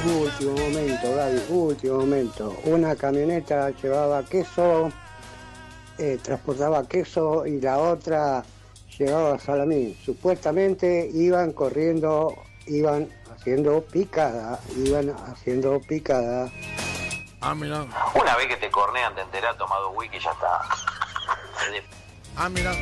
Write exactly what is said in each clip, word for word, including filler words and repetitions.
Último momento, Gaby, último momento. Una camioneta llevaba queso, eh, transportaba queso y la otra llevaba salamín. Supuestamente iban corriendo, iban haciendo picada, iban haciendo picada. Ah, mira. Una vez que te cornean, te enterás, tomado wiki y ya está. Ah, mira.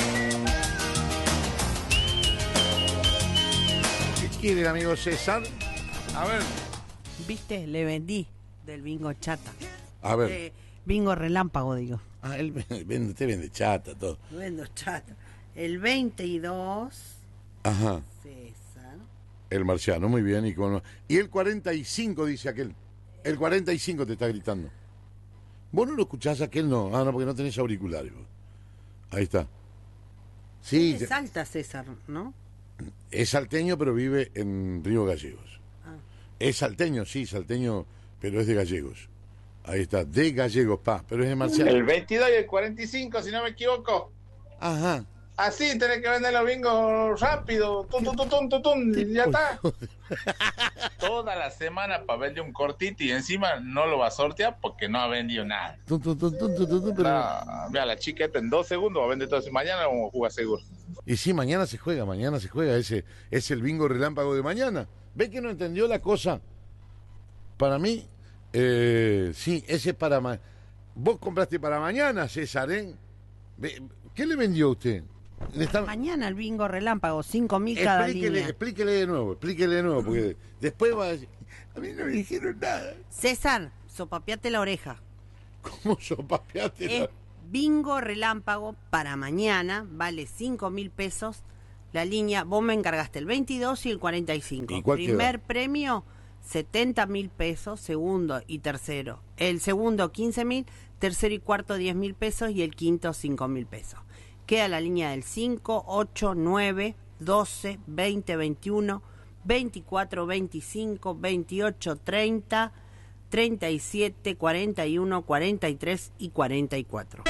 ¿Qué quiere el amigo César? A ver. Viste, le vendí del bingo chata. A ver. Eh, bingo relámpago, digo. Ah, él vende, te vende chata, todo. Vendo chata. El veintidós. Ajá. César. El marciano, muy bien. Y, con... y el cuarenta y cinco, dice aquel. El cuarenta y cinco te está gritando. ¿Vos no lo escuchás aquel? No. Ah, no, porque no tenés auriculares. Ahí está. Sí. Es Salta, César, ¿no? Es salteño, pero vive en Río Gallegos. Ah. Es salteño, sí, salteño, pero es de Gallegos. Ahí está, de Gallegos, pa, pero es de marciano. El veintidós y el cuarenta y cinco, si no me equivoco. Ajá. Así tenés que vender los bingos rápido. Tum, tum, tum, tum, tum, tum, y ya está. Toda la semana para vender un cortito y encima no lo va a sortear porque no ha vendido nada. Tum, tum, tum, tum, tum, tum, pero... No, mira, la chica esta en dos segundos va a vender todo eso. Mañana vamos a jugar seguro. Y sí, mañana se juega, mañana se juega. Ese es el bingo relámpago de mañana. ¿Ve que no entendió la cosa? Para mí, eh, sí, ese es para... Ma... Vos compraste para mañana, César, ¿eh? ¿Qué le vendió usted? Está... Mañana el bingo relámpago, cinco mil cada línea. Explíquele de nuevo, explíquele de nuevo, porque después va a decir, a mí no me dijeron nada. César, sopapeate la oreja. ¿Cómo sopapeate la oreja? Bingo relámpago para mañana, vale cinco mil pesos. La línea, vos me encargaste el veintidós y el cuarenta y cinco. ¿Y cuál Primer quedó? premio, setenta mil pesos, segundo y tercero. El segundo, quince mil, tercero y cuarto, diez mil pesos y el quinto, cinco mil pesos. Queda la línea del cinco, ocho, nueve, doce, veinte, veintiuno, veinticuatro, veinticinco, veintiocho, treinta, treinta y siete, cuarenta y uno, cuarenta y tres y cuarenta y cuatro.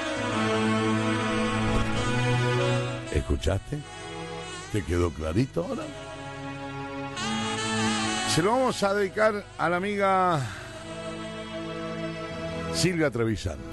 ¿Escuchaste? ¿Te quedó clarito ahora? Se lo vamos a dedicar a la amiga Silvia Trevisan.